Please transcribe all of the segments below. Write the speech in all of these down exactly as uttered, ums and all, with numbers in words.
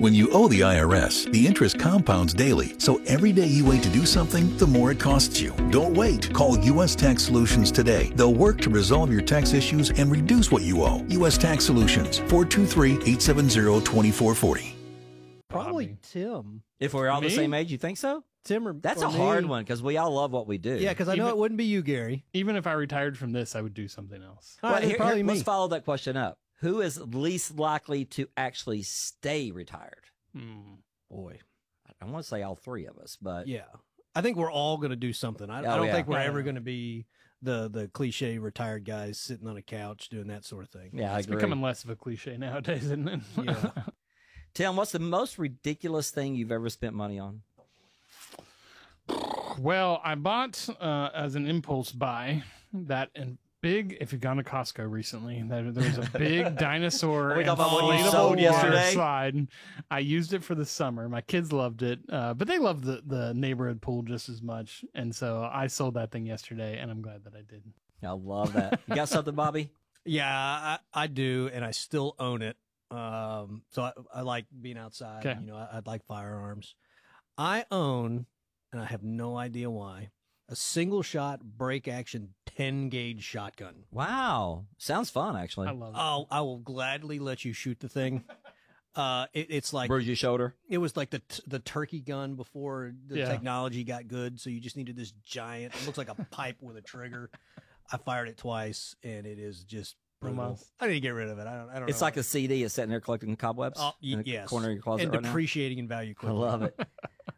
When you owe the I R S, the interest compounds daily, so every day you wait to do something, the more it costs you. Don't wait. Call U S Tax Solutions today. They'll work to resolve your tax issues and reduce what you owe. U S Tax Solutions, four two three, eight seven zero, two four four zero. Probably Tim. If we're all Me? the same age, you think so? Tim or That's or a hard me. one because we all love what we do. Yeah, because I know Even- it wouldn't be you, Gary. Even if I retired from this, I would do something else. All Well, right, then here- probably here- me. let's follow that question up. Who is least likely to actually stay retired? Hmm. Boy, I want to say all three of us, but yeah. I think we're all going to do something. I, Oh, I don't yeah. think we're Yeah. ever going to be the the cliche retired guys sitting on a couch doing that sort of thing. yeah, I It's agree. becoming less of a cliche nowadays, isn't it? Yeah. Tim, what's the most ridiculous thing you've ever spent money on? Well, I bought uh, as an impulse buy that and big. If you've gone to Costco recently, there, there was a big dinosaur Are we talking inflatable about what you water sold yesterday? slide. I used it for the summer. My kids loved it, uh, but they loved the the neighborhood pool just as much. And so I sold that thing yesterday, and I'm glad that I did. I love that. You got something, Bobby? Yeah, I, I do, and I still own it. Um, so I, I like being outside. Okay. You know, I, I like firearms. I own, and I have no idea why, a single shot break action ten gauge shotgun. Wow. Sounds fun, actually. I love it. I'll, I will gladly let you shoot the thing. Uh, it, it's like Bruise your shoulder. it was like the t- the turkey gun before the Yeah. technology got good. So you just needed this giant. It looks like a pipe with a trigger. I fired it twice, and it is just brutal. Almost. I need to get rid of it. I don't. I don't. It's know. like a C D. It's sitting there collecting cobwebs Oh, y- in the yes. corner of your closet and right now. depreciating in value I quickly. love it.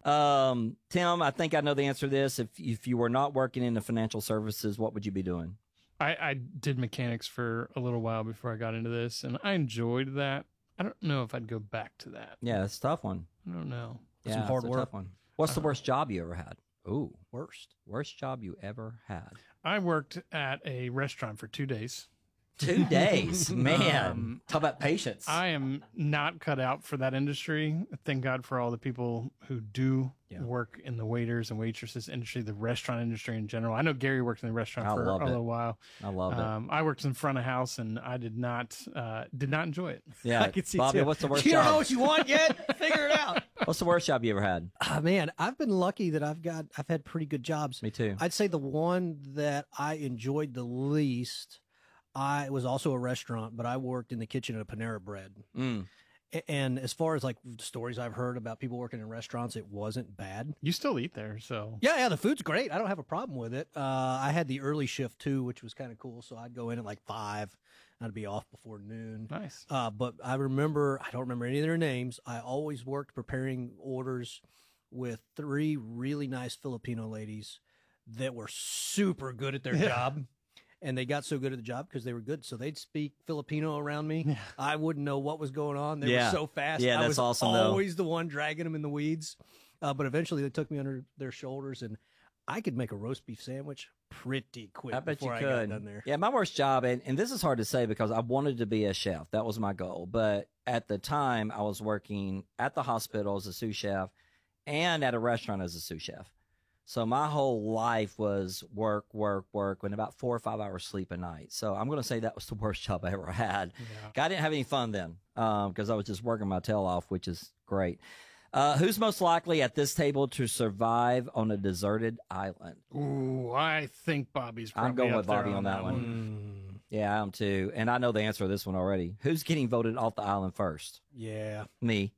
Um, Tim, I think I know the answer to this. If if you were not working in the financial services, what would you be doing? I, I did mechanics for a little while before I got into this, and I enjoyed that. I don't know if I'd go back to that. Yeah, it's a tough one. I don't know. Yeah, Some hard it's a work. tough one. What's the worst job you ever had? Ooh, Worst. worst job you ever had? I worked at a restaurant for two days. Two days, man. Um, Talk about patience. I am not cut out for that industry. Thank God for all the people who do Yeah. work in the waiters and waitresses industry, the restaurant industry in general. I know Gary worked in the restaurant I for loved a it. little while. I love it. Um, I worked in front of house, and I did not uh, did not enjoy it. Yeah, I can see Bobby, Tim. what's the worst You don't know job? what you want yet? Figure it out. What's the worst job you ever had? Ah, man, I've been lucky that I've got I've had pretty good jobs. Me too. I'd say the one that I enjoyed the least. I it was also a restaurant, but I worked in the kitchen at Panera Bread. Mm. A- And as far as like the stories I've heard about people working in restaurants, it wasn't bad. You still eat there, so Yeah, yeah, the food's great. I don't have a problem with it. Uh, I had the early shift too, which was kind of cool. So I'd go in at like five, and I'd be off before noon. nice. Uh, but I remember, I don't remember any of their names. I always worked preparing orders with three really nice Filipino ladies that were super good at their Yeah. job. And they got so good at the job because they were good. So they'd speak Filipino around me. Yeah. I wouldn't know what was going on. They Yeah. were so fast. Yeah, I that's was awesome, though. always the one dragging them in the weeds. Uh, but eventually they took me under their shoulders, and I could make a roast beef sandwich pretty quick I bet you before I could. got done there. Yeah, my worst job, and, and this is hard to say because I wanted to be a chef. That was my goal. But at the time, I was working at the hospital as a sous chef and at a restaurant as a sous chef. So my whole life was work, work, work, and about four or five hours sleep a night. So I'm going to say that was the worst job I ever had. Yeah. I didn't have any fun then because I was just working my tail off, which is great. Uh, who's most likely at this table to survive on a deserted island? Ooh, I think Bobby's. I'm Probably going up with there Bobby on that one. Mm, Yeah, I am too. And I know the answer to this one already. Who's getting voted off the island first? yeah. Me.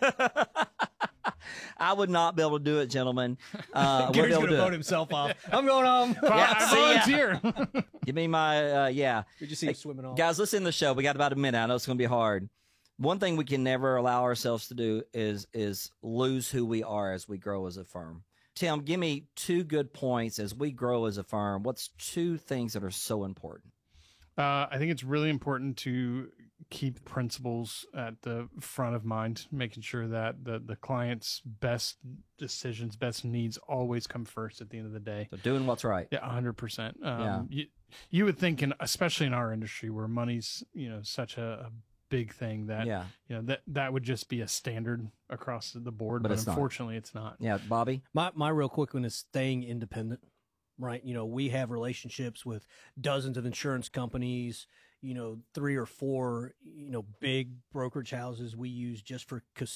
I would not be able to do it, gentlemen. Uh, Gary's we'll going to do vote it. himself off. I'm going home. Yeah, I see ya. volunteer. Give me my, uh, yeah. Did you see him swimming off? Guys, listen to the show. We got about a minute. I know it's going to be hard. One thing we can never allow ourselves to do is is lose who we are as we grow as a firm. Tim, give me two good points as we grow as a firm. What's two things that are so important? Uh, I think it's really important to keep principles at the front of mind, making sure that the, the client's best decisions, best needs always come first at the end of the day. So doing what's right. Yeah, one hundred percent. Um, Yeah. you, you would think, in, especially in our industry where money's, you know, such a, a big thing that, Yeah. you know, that, that would just be a standard across the board. But But, it's not. unfortunately, it's not. Yeah, Bobby? My my real quick one is staying independent, right? You know, we have relationships with dozens of insurance companies, you know, three or four, you know, big brokerage houses we use just for